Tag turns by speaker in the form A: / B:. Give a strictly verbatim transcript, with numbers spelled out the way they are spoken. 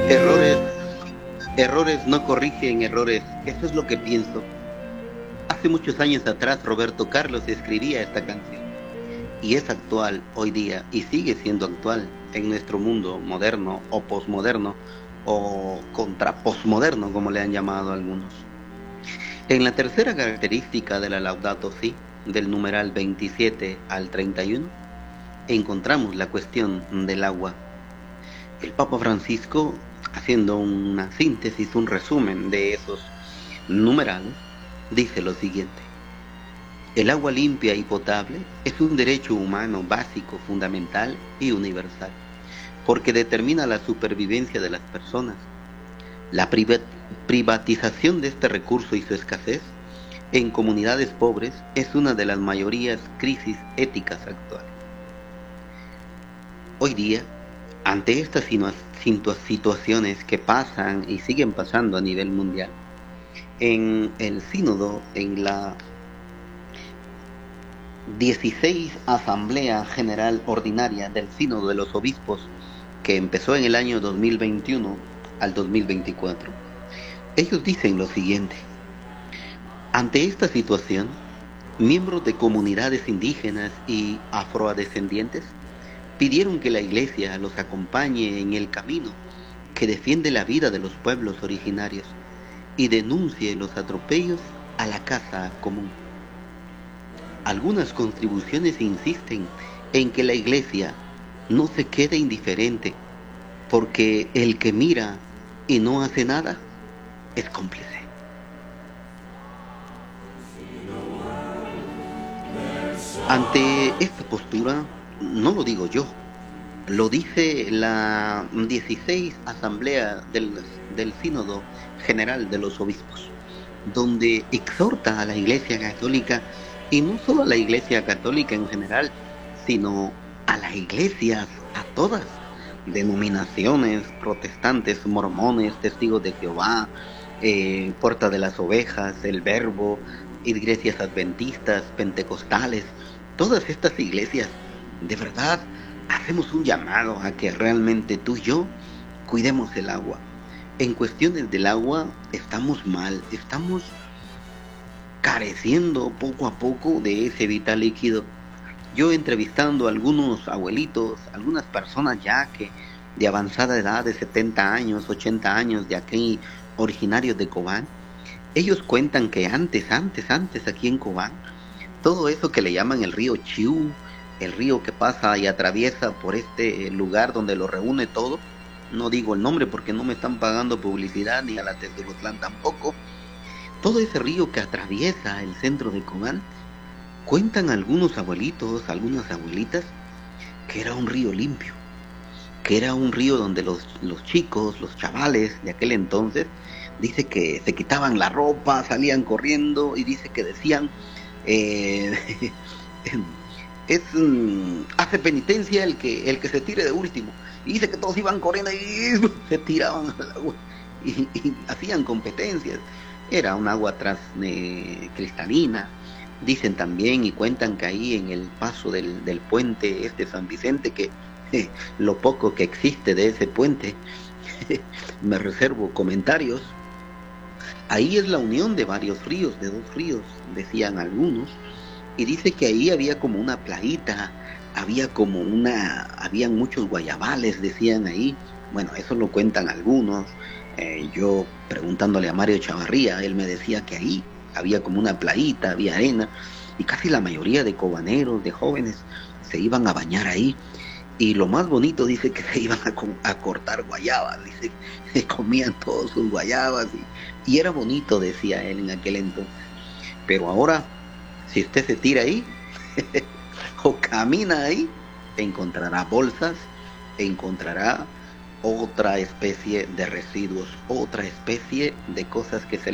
A: Errores, errores no corrigen errores. Eso es lo que pienso. Hace muchos años atrás Roberto Carlos escribía esta canción y es actual hoy día y sigue siendo actual en nuestro mundo moderno o posmoderno o contraposmoderno, como le han llamado algunos. En la tercera característica de la Laudato Si, del numeral veintisiete al treinta y uno, encontramos la cuestión del agua. El Papa Francisco, haciendo una síntesis, un resumen de esos numerales, dice lo siguiente: el agua limpia y potable es un derecho humano básico, fundamental y universal, porque determina la supervivencia de las personas. La privatización de este recurso y su escasez en comunidades pobres es una de las mayorías crisis éticas actuales. Hoy día, ante estas situaciones que pasan y siguen pasando a nivel mundial, en el sínodo, en la dieciséis Asamblea General Ordinaria del Sínodo de los Obispos, que empezó en el año dos mil veintiuno al dos mil veinticuatro, ellos dicen lo siguiente: ante esta situación, miembros de comunidades indígenas y afrodescendientes pidieron que la Iglesia los acompañe en el camino que defiende la vida de los pueblos originarios y denuncie los atropellos a la casa común. Algunas contribuciones insisten en que la Iglesia no se quede indiferente, porque el que mira y no hace nada es cómplice. Ante esta postura, no lo digo yo, lo dice la dieciséis Asamblea del, del Sínodo General de los Obispos, donde exhorta a la Iglesia Católica, y no solo a la Iglesia Católica en general, sino a las iglesias, a todas, denominaciones, protestantes, mormones, testigos de Jehová, eh, Puerta de las Ovejas, el Verbo, iglesias adventistas, pentecostales, todas estas iglesias. De verdad, hacemos un llamado a que realmente tú y yo cuidemos el agua. En cuestiones del agua estamos mal, estamos careciendo poco a poco de ese vital líquido. Yo entrevistando a algunos abuelitos, algunas personas ya que de avanzada edad, de setenta años, ochenta años, de aquí, originarios de Cobán, ellos cuentan que antes, antes, antes aquí en Cobán, todo eso que le llaman el río Chiu, el río que pasa y atraviesa por este lugar donde lo reúne todo, no digo el nombre porque no me están pagando publicidad, ni a la Tezcolotlán tampoco, todo ese río que atraviesa el centro de Cobán, cuentan algunos abuelitos, algunas abuelitas, que era un río limpio, que era un río donde los, los chicos, los chavales de aquel entonces, dice que se quitaban la ropa, salían corriendo, y dice que decían, eh, es um, hace penitencia el que, el que se tire de último, y dice que todos iban corriendo y se tiraban al agua, y, y hacían competencias. Era un agua tras, eh, cristalina. Dicen también y cuentan que ahí en el paso del, del puente este San Vicente, que eh, lo poco que existe de ese puente, me reservo comentarios, ahí es la unión de varios ríos, de dos ríos, decían algunos, y dice que ahí había como una playita, había como una, habían muchos guayabales, decían ahí. Bueno, eso lo cuentan algunos. Eh, yo preguntándole a Mario Chavarría, él me decía que ahí había como una playita, había arena, y casi la mayoría de cobaneros, de jóvenes, se iban a bañar ahí. Y lo más bonito, dice que se iban a, a cortar guayabas, dice que comían todos sus guayabas, y, y era bonito, decía él en aquel entonces. Pero ahora, si usted se tira ahí o camina ahí, encontrará bolsas, encontrará otra especie de residuos, otra especie de cosas que se